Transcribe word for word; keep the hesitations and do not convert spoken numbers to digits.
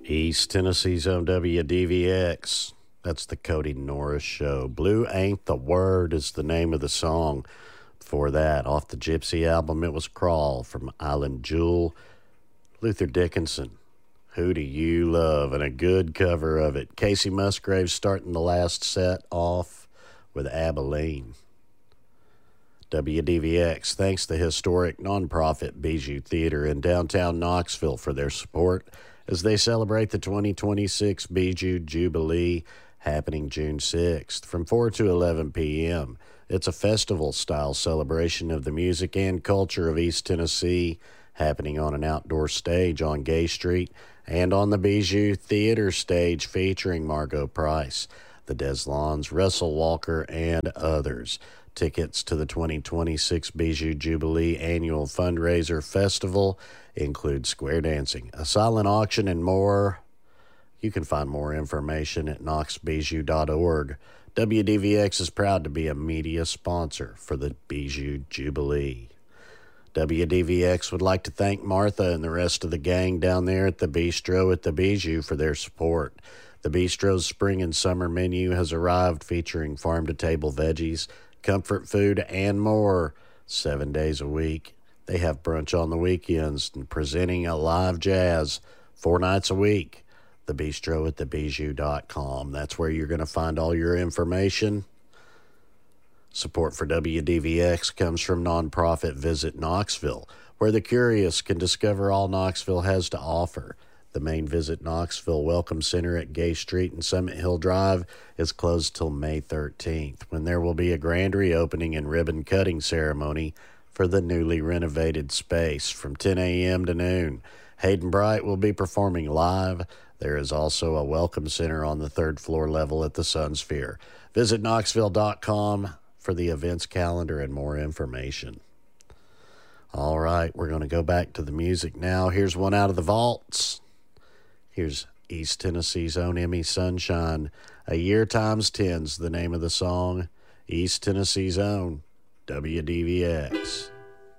East Tennessee's own W D V X. That's the Cody Norris Show. Blue Ain't the Word is the name of the song. Before that, off the Gypsy album, it was Crawl from Island Jewel. Luther Dickinson, Who Do You Love? And a good cover of it. Casey Musgrave starting the last set off with Abilene. W D V X thanks the historic nonprofit Bijou Theater in downtown Knoxville for their support as they celebrate the twenty twenty-six Bijou Jubilee happening June sixth from four to eleven p.m. It's a festival-style celebration of the music and culture of East Tennessee happening on an outdoor stage on Gay Street and on the Bijou Theater stage featuring Margot Price, the Deslons, Russell Walker, and others. Tickets to the twenty twenty-six Bijou Jubilee Annual Fundraiser Festival include square dancing, a silent auction, and more. You can find more information at knox bijou dot org. W D V X is proud to be a media sponsor for the Bijou Jubilee. W D V X would like to thank Martha and the rest of the gang down there at the Bistro at the Bijou for their support. The Bistro's spring and summer menu has arrived featuring farm-to-table veggies, comfort food, and more, seven days a week. They have brunch on the weekends and presenting a live jazz four nights a week. The Bistro at the bijou dot com. That's where you're going to find all your information. Support for W D V X comes from nonprofit Visit Knoxville, where the curious can discover all Knoxville has to offer. The main Visit Knoxville Welcome Center at Gay Street and Summit Hill Drive is closed till May thirteenth, when there will be a grand reopening and ribbon-cutting ceremony for the newly renovated space from ten a.m. to noon. Hayden Bright will be performing live. There is also a Welcome Center on the third floor level at the Sun Sphere. Visit knoxville dot com for the events calendar and more information. All right, we're going to go back to the music now. Here's one out of the vaults. Here's East Tennessee's own Emmy Sunshine. A Year Times Ten's the name of the song. East Tennessee's own W D V X.